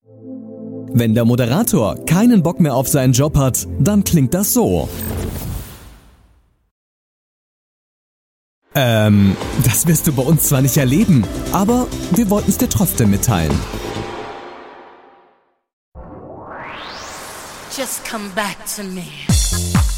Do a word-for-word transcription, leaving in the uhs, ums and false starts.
Wenn der Moderator keinen Bock mehr auf seinen Job hat, dann klingt das so. Ähm, das wirst du bei uns zwar nicht erleben, aber wir wollten es dir trotzdem mitteilen. Just come back to me.